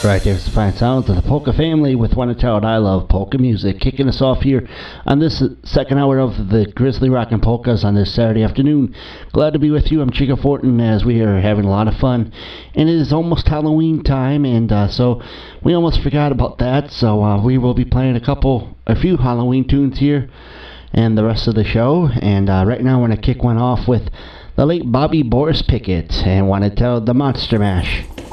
Right, there's the fine sounds of the polka family with One Child I Love polka music, kicking us off here on this second hour of the Grizzly Rockin' Polkas on this Saturday afternoon. Glad to be with you. I'm Chico Fortin as we are having a lot of fun, and it is almost Halloween time, and so we almost forgot about that. So we will be playing a few Halloween tunes here and the rest of the show. And right now we're gonna kick one off with the late Bobby Boris Pickett and Want to Tell the Monster Mash.